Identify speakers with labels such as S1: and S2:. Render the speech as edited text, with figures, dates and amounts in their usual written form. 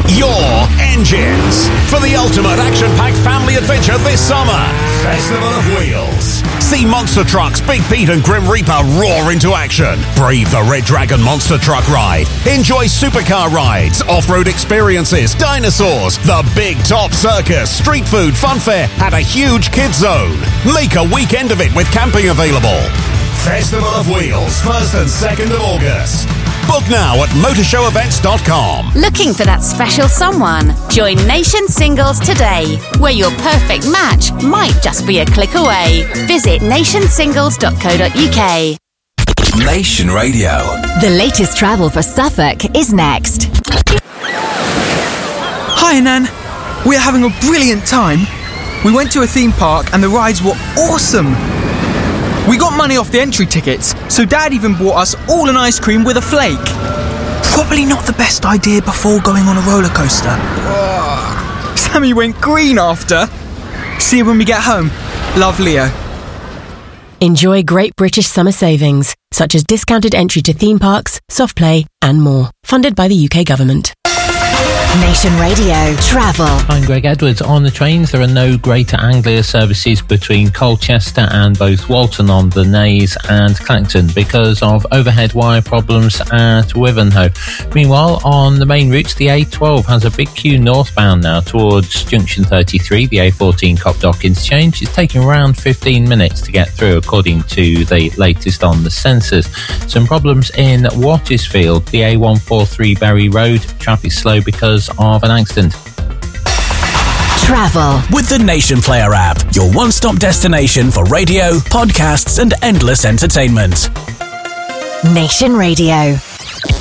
S1: your engines. For the ultimate action-packed family adventure this summer, Festival of Wheels. See monster trucks Big Pete and Grim Reaper roar into action. Breathe the Red Dragon monster truck ride. Enjoy supercar rides, off-road experiences, dinosaurs, the Big Top Circus, street food, fun fair, and a huge kids zone. Make a weekend of it with camping available. Festival of Wheels, 1st and 2nd of August. Book now at motorshow-events.com.
S2: Looking for that special someone? Join Nation Singles today, where your perfect match might just be a click away. Visit nationsingles.co.uk.
S3: Nation Radio.
S4: The latest travel for Suffolk is next.
S5: Hi, Nan. We're having a brilliant time. We went to a theme park and the rides were awesome. We got money off the entry tickets, so Dad even bought us all an ice cream with a flake. Probably not the best idea before going on a roller coaster. Sammy went green after. See you when we get home. Love, Leo.
S6: Enjoy great British summer savings, such as discounted entry to theme parks, soft play, and more. Funded by the UK Government.
S4: Nation Radio Travel.
S7: I'm Greg Edwards. On the trains, there are no Greater Anglia services between Colchester and both Walton on the Naze and Clacton because of overhead wire problems at Wivenhoe. Meanwhile, on the main routes, the A12 has a big queue northbound now towards Junction 33, the A14 Copdock interchange. It's taking around 15 minutes to get through, according to the latest on the sensors. Some problems in Wattisfield, the A143 Berry Road. Traffic slow because of an accident.
S4: Travel
S3: with the Nation Player app, your one-stop destination for radio, podcasts and endless entertainment.
S4: Nation Radio.